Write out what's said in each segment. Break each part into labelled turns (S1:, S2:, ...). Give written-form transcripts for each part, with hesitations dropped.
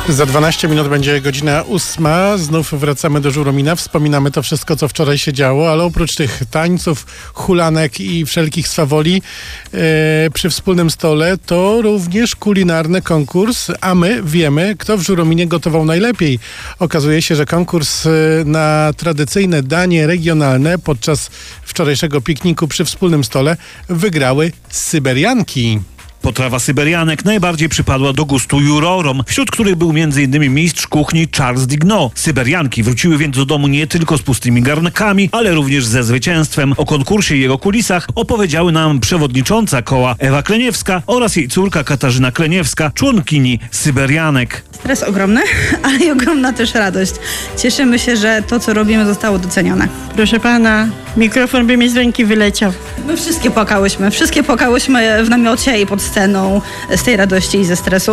S1: Za 12 minut będzie godzina 8. Znów wracamy do Żuromina. Wspominamy to wszystko, co wczoraj się działo, ale oprócz tych tańców, hulanek i wszelkich swawoli przy wspólnym stole, to również kulinarny konkurs, a my wiemy, kto w Żurominie gotował najlepiej. Okazuje się, że konkurs na tradycyjne danie regionalne podczas wczorajszego pikniku przy wspólnym stole wygrały Syberianki.
S2: Potrawa Syberianek najbardziej przypadła do gustu jurorom, wśród których był m.in. mistrz kuchni Charles Dignot. Syberianki wróciły więc do domu nie tylko z pustymi garnkami, ale również ze zwycięstwem. O konkursie i jego kulisach opowiedziały nam przewodnicząca koła Ewa Kleniewska oraz jej córka Katarzyna Kleniewska, członkini Syberianek.
S3: Stres ogromny, ale i ogromna też radość. Cieszymy się, że to, co robimy, zostało docenione.
S4: Proszę pana, mikrofon by mi z ręki wyleciał.
S3: My wszystkie płakałyśmy w namiocie i pod sceną z tej radości i ze stresu.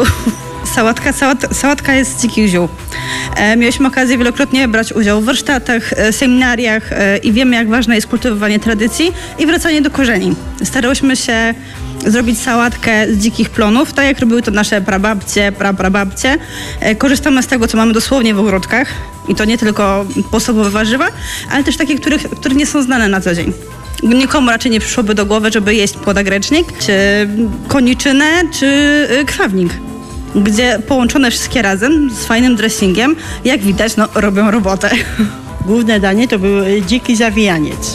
S3: Sałatka jest z dzikich ziół. Mieliśmy okazję wielokrotnie brać udział w warsztatach, seminariach i wiemy, jak ważne jest kultywowanie tradycji i wracanie do korzeni. Starałyśmy się zrobić sałatkę z dzikich plonów, tak jak robiły to nasze prababcie, praprababcie. Korzystamy z tego, co mamy dosłownie w ogródkach i to nie tylko podstawowe warzywa, ale też takie, które nie są znane na co dzień. Nikomu raczej nie przyszłoby do głowy, żeby jeść podagrecznik, czy koniczynę, czy krwawnik, gdzie połączone wszystkie razem z fajnym dressingiem, jak widać, robią robotę.
S4: Główne danie to był dziki zawijaniec.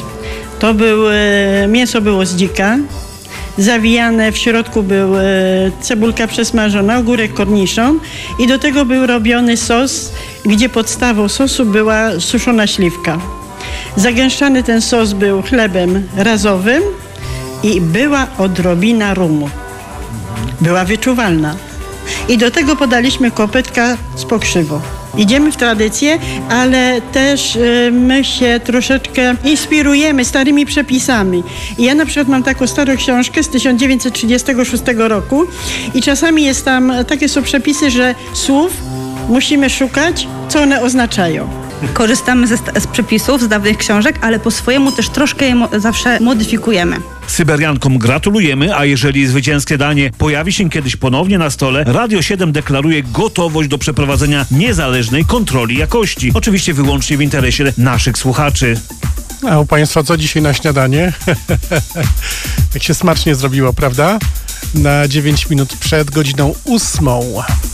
S4: Mięso było z dzika, zawijane, w środku był cebulka przesmażona, ogórek korniszon i do tego był robiony sos, gdzie podstawą sosu była suszona śliwka. Zagęszczany ten sos był chlebem razowym i była odrobina rumu. Była wyczuwalna. I do tego podaliśmy kopytka z pokrzywą. Idziemy w tradycję, ale też my się troszeczkę inspirujemy starymi przepisami. I ja na przykład mam taką starą książkę z 1936 roku i czasami jest tam, takie są przepisy, że słów musimy szukać, co one oznaczają.
S3: Korzystamy z przepisów, z dawnych książek, ale po swojemu też troszkę je zawsze modyfikujemy.
S2: Syberiankom gratulujemy, a jeżeli zwycięskie danie pojawi się kiedyś ponownie na stole, Radio 7 deklaruje gotowość do przeprowadzenia niezależnej kontroli jakości. Oczywiście wyłącznie w interesie naszych słuchaczy.
S1: A u Państwa co dzisiaj na śniadanie? Jak się smacznie zrobiło, prawda? Na 9 minut przed godziną 8.